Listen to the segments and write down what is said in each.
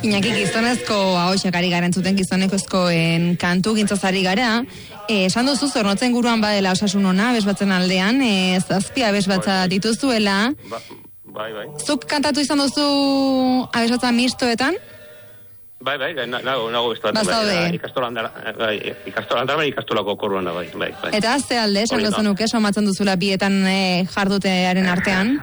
Iñaki, gizonezko ahotsak ari garen zuten gizonekozkoen kantu gintzazari gara. Esan duzu zornotzen guruan badela osasun ona, abesbatzen aldean, zazpi abesbatza dituzuela. Bai. Zuk kantatu izan duzu abesbatza mistoetan? Bai, nago bestatu. Ikastolan dara, ikastolako koruan da, bai. Eta azte alde, esan duzunuke, somatzen duzula bietan jardutearen artean?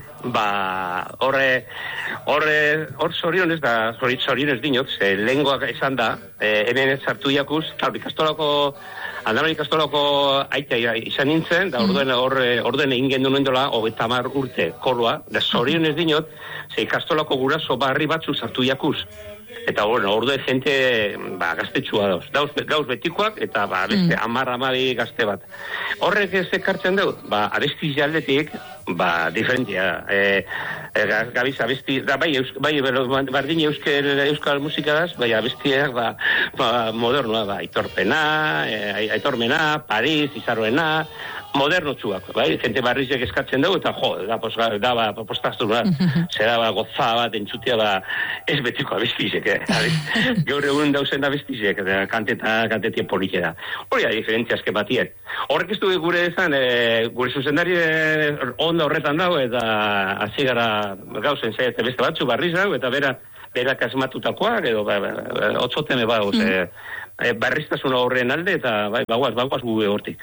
Hor zorionez da, zorionez dinot, lehengoak esan da, hemen ez sartu jakuz, ikastolako, Andaman ikastolako aita izan nintzen, da orden egin gendu nendola, 30 urte korua, da zorionez dinot, ikastolako guraso barri batzu sartu jakuz. Eta orde jente gaztetxua dauz betikoak, eta beste 10-12 gazte bat. Horrek ez ekartzen dut, abesti aldetik, diferentia. Gabiz abesti, bardin euskal musikadaz, abestiak modernoa, Aitormena, Paris, Izarroena, modernotsuak, jente barrizek eskatzen dugu, eta da postaztuna, zera goza bat, entzutia ez betiko abestizek, gaur egun dauzen abestizek, kantetia polike da. Hori da diferentziazke batiek. Horrek ez du gure ezan, gure zuzendari onda horretan dago, eta hasi gara gauzen zaiate beste batzu barriz dago, eta berak asmatutakoak, edo otzoteme barriztasuna horren alde, eta bagoaz gu hortik.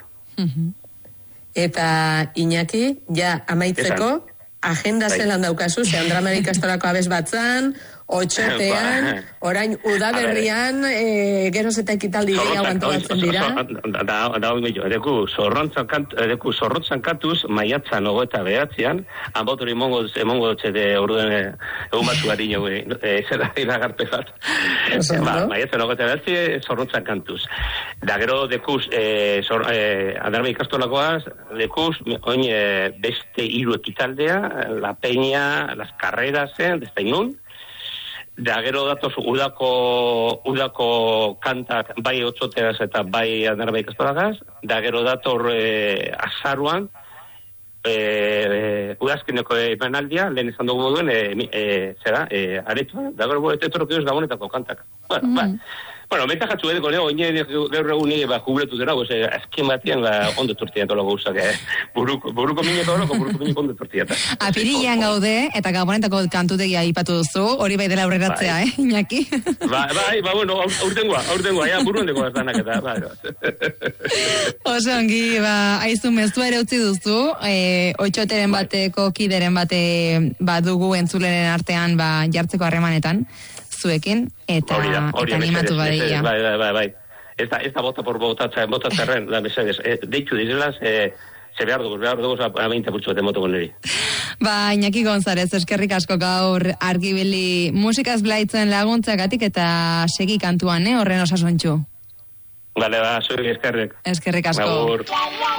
Eta Iñaki, amaitzeko, agenda zelan daukazu, ze Andraman ikastolako abesbatzan, otxotean, orain udaberrian, geroz eta ekitaldi gehiago antolatzen dira. Edeku zorrontzan kantuz, maiatzan 29an, hanbotori emongo dutxete orduen egun batzu gari zera iragarpe bat. Maiatzan 29an, zorrontzan kantuz. Da gero dekuz, Andraman ikastolakoaz, dekuz, oin beste 3 ekitaldea, La Peña, Las Carreras, desde inun, da gero datoz udako kantak bai otzoteaz eta bai Andraman ikastolagaz, da gero dator azaruan, udazkeneko emanaldia, lehen esan dugu moduen, aretua, da gero etorokioz gabonetako kantak. Bueno, mentajatzu edeko, gaur egun jubletu dira, azken batian ondo tortian tolako guztak, buruko mineko ondo tortian. Apirilean gaude, eta gabonetako kantutegia ipatu duzu, hori bai dela aurreratzea, Iñaki? Bueno, aurtengoa, buruan deko gaztanak eta, Oso ongi, aizu mezua ere utzi duzu, otxoteren bateko kideren bate badugu entzulenen artean jartzeko harremanetan, zuekin, eta animatu badeia. Bai. Ez da botatzerren, deitu dizelaz, ze behar dugu, amainta putzu bat emotoko niri. Iñaki González, eskerrik asko gaur argibili musikaz blaitzen laguntzagatik, eta segi kantuan, horren osasuntxu. Bale, zuek eskerrik. Eskerrik asko.